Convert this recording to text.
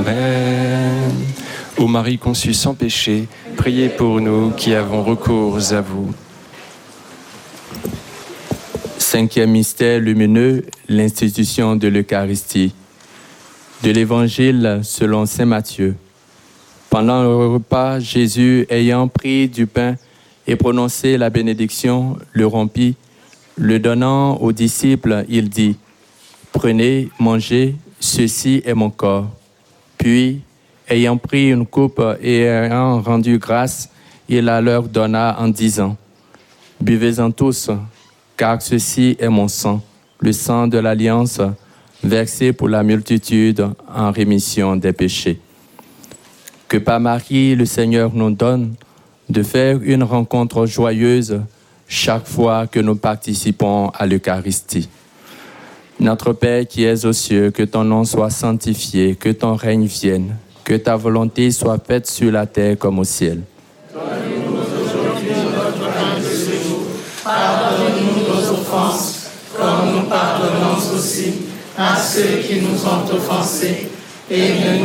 Amen. Ô Marie conçue sans péché, priez pour nous qui avons recours à vous. Cinquième mystère lumineux, l'institution de l'Eucharistie. De l'Évangile selon saint Matthieu. Pendant le repas, Jésus, ayant pris du pain et prononcé la bénédiction, le rompit. Le donnant aux disciples, il dit : « Prenez, mangez, ceci est mon corps. » Puis, ayant pris une coupe et ayant rendu grâce, il la leur donna en disant : « Buvez-en tous, car ceci est mon sang, le sang de l'Alliance, versé pour la multitude en rémission des péchés. » Que par Marie, le Seigneur nous donne de faire une rencontre joyeuse chaque fois que nous participons à l'Eucharistie. Notre Père qui es aux cieux, que ton nom soit sanctifié, que ton règne vienne, que ta volonté soit faite sur la terre comme au ciel. Donne-nous aujourd'hui notre pain de ce jour. Pardonne-nous nos offenses, comme nous pardonnons aussi à ceux qui nous ont offensés. Et ne nous